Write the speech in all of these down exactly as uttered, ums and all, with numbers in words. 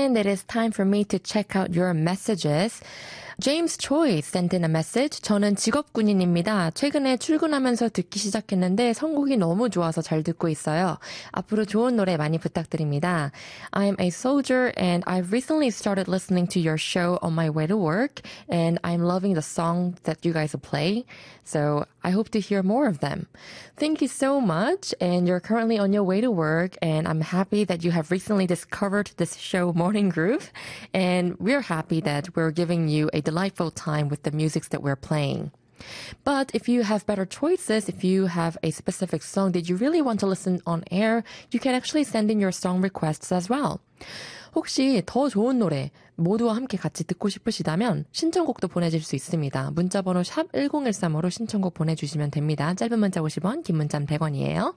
And it is time for me to check out your messages. James Choi sent in a message. 저는 직업군인입니다. 최근에 출근하면서 듣기 시작했는데 선곡이 너무 좋아서 잘 듣고 있어요. 앞으로 좋은 노래 많이 부탁드립니다. I'm a soldier and I've recently started listening to your show on my way to work and I'm loving the song that you guys play. So I hope to hear more of them. Thank you so much. And you're currently on your way to work and I'm happy that you have recently discovered this show Morning Groove. And we're happy that we're giving you a delightful time with the musics that we're playing. But if you have better choices, if you have a specific song that you really want to listen on air, you can actually send in your song requests as well. 혹시 더 좋은 노래 모두와 함께 같이 듣고 싶으시다면 신청곡도 보내줄 수 있습니다. 문자번호 샵 일공일삼오로 신청곡 보내주시면 됩니다. 짧은 문자 오십 원, 긴 문자는 백 원이에요.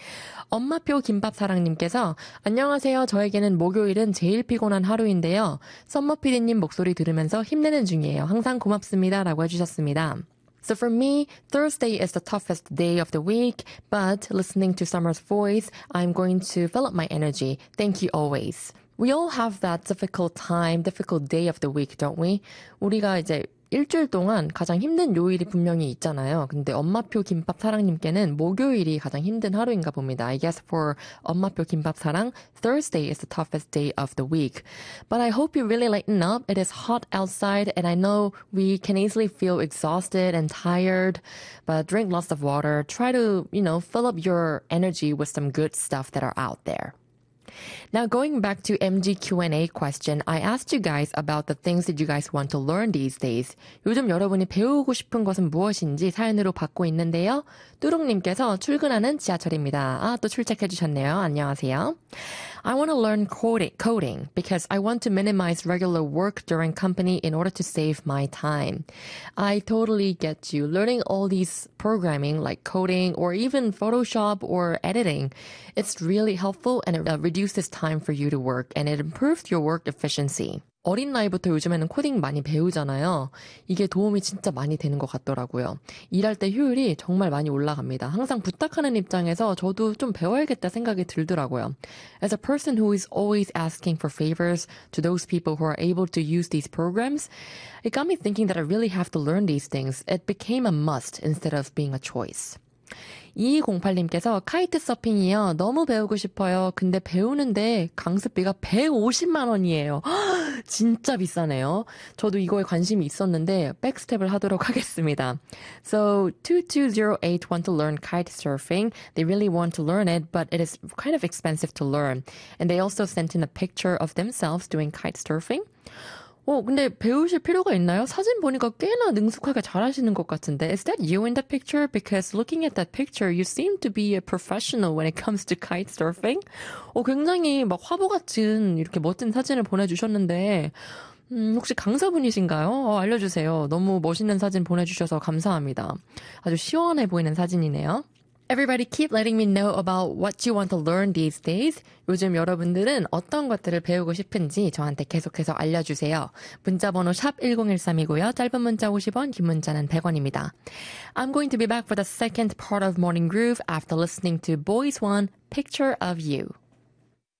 엄마표 김밥사랑님께서 안녕하세요. 저에게는 목요일은 제일 피곤한 하루인데요. 썸머피디님 목소리 들으면서 힘내는 중이에요. 항상 고맙습니다. 라고 해주셨습니다. So for me, Thursday is the toughest day of the week, but listening to Summer's voice, I'm going to fill up my energy. Thank you always. We all have that difficult time, difficult day of the week, don't we? 우리가 이제 일주일 동안 가장 힘든 요일이 분명히 있잖아요. 근데 엄마표 김밥 사랑님께는 목요일이 가장 힘든 하루인가 봅니다. I guess for 엄마표 김밥 사랑, Thursday is the toughest day of the week. But I hope you really lighten up. It is hot outside and I know we can easily feel exhausted and tired. But drink lots of water. Try to, you know, fill up your energy with some good stuff that are out there. Now, going back to M G Q and A question, I asked you guys about the things that you guys want to learn these days. 요즘 여러분이 배우고 싶은 것은 무엇인지 사연으로 받고 있는데요. 뚜룩님께서 출근하는 지하철입니다. 아, 또 출첵해 주셨네요. 안녕하세요. I want to learn coding, coding because I want to minimize regular work during company in order to save my time. I totally get you. Learning all these programming like coding or even Photoshop or editing, it's really helpful and it uh, reduces time for you to work and it improves your work efficiency. 어린 나이부터 요즘에는 코딩 많이 배우잖아요. 이게 도움이 진짜 많이 되는 것 같더라고요. 일할 때 효율이 정말 많이 올라갑니다. 항상 부탁하는 입장에서 저도 좀 배워야겠다 생각이 들더라고요. As a person who is always asking for favors to those people who are able to use these programs, it got me thinking that I really have to learn these things. It became a must instead of being a choice. 이이공팔님께서 카이트 서핑이요. 너무 배우고 싶어요. 근데 배우는데 강습비가 백오십만 원이에요. 진짜 비싸네요. 저도 이거에 관심이 있었는데 백스텝을 하도록 하겠습니다. So two two zero eight want to learn kite surfing. They really want to learn it, but it is kind of expensive to learn. And they also sent in a picture of themselves doing kite surfing. 어, 근데 배우실 필요가 있나요? 사진 보니까 꽤나 능숙하게 잘하시는 것 같은데. Is that you in the picture? Because looking at that picture, you seem to be a professional when it comes to kite surfing. 어, 굉장히 막 화보 같은 이렇게 멋진 사진을 보내주셨는데, 음, 혹시 강사분이신가요? 어, 알려주세요. 너무 멋있는 사진 보내주셔서 감사합니다. 아주 시원해 보이는 사진이네요. Everybody keep letting me know about what you want to learn these days. 요즘 여러분들은 어떤 것들을 배우고 싶은지 저한테 계속해서 알려주세요. 문자번호 샵 일공일삼이고요. 짧은 문자 오십 원, 긴 문자는 백 원입니다. I'm going to be back for the second part of Morning Groove after listening to Boys One, Picture of You.